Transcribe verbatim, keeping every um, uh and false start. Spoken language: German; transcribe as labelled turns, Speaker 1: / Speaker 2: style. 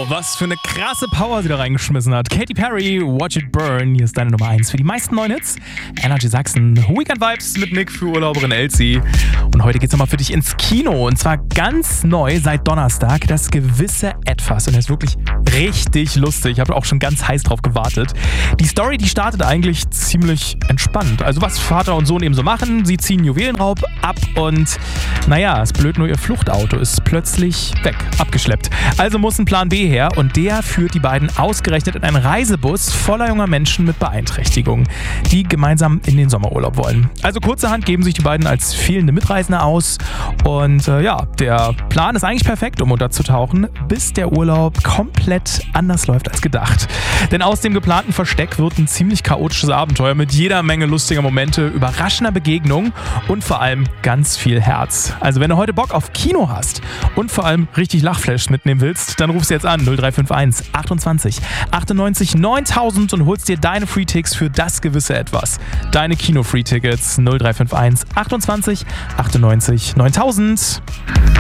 Speaker 1: was für eine krasse Power sie da reingeschmissen hat. Katy Perry, Watch It Burn. Hier ist deine Nummer eins für die meisten neuen Hits. Energy Sachsen, Weekend Vibes mit Nick für Urlauberin Elsie. Und heute geht's nochmal für dich ins Kino. Und zwar ganz neu seit Donnerstag, das gewisse Etwas. Und er ist wirklich richtig lustig. Ich habe auch schon ganz heiß drauf gewartet. Die Story, die startet eigentlich ziemlich entspannt. Also was Vater und Sohn eben so machen. Sie ziehen Juwelenraub ab und naja, ist blöd, nur ihr Fluchtauto ist plötzlich weg, abgeschleppt. Also muss ein Plan B her und der führt die beiden ausgerechnet in einen Reisebus voller junger Menschen mit Beeinträchtigungen, die gemeinsam in den Sommerurlaub wollen. Also kurzerhand geben sich die beiden als fehlende Mitreisende aus und äh, ja, der Plan ist eigentlich perfekt, um unterzutauchen, bis der Urlaub komplett anders läuft als gedacht. Denn aus dem geplanten Versteck wird ein ziemlich chaotisches Abenteuer mit jeder Menge lustiger Momente, überraschender Begegnungen und vor allem ganz viel Herz. Also wenn du heute Bock auf Kino hast und vor allem richtig Lachflash mitnehmen willst, dann rufst du jetzt an null drei fünf eins achtundzwanzig achtundneunzig neuntausend und holst dir deine Free-Ticks für das gewisse Etwas. Deine Kino-Free-Tickets null drei fünf eins achtundzwanzig achtundneunzig neuntausend.